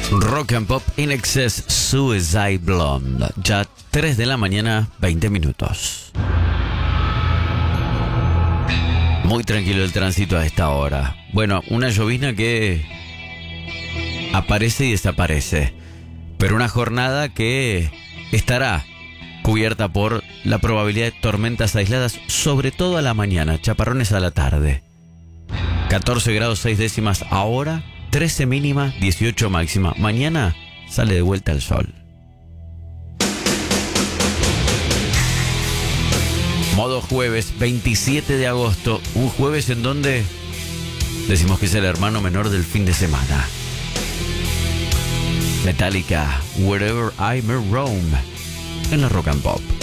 Rock and Pop In Excess, Suicide Blonde. Ya 3 de la mañana, 20 minutos. Muy tranquilo el tránsito a esta hora. Bueno, una llovizna que aparece y desaparece. Pero una jornada que estará cubierta por la probabilidad de tormentas aisladas, sobre todo a la mañana, chaparrones a la tarde. 14 grados 6 décimas ahora, 13 mínima, 18 máxima. Mañana sale de vuelta el sol. Modo jueves, 27 de agosto. Un jueves en donde decimos que es el hermano menor del fin de semana. Metallica, Wherever I May Roam, en la Rock and Pop.